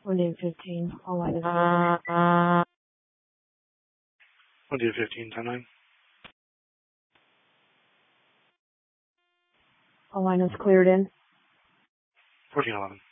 1:15. All line is clear. 1:15, 10-9. All line is cleared in. 1411.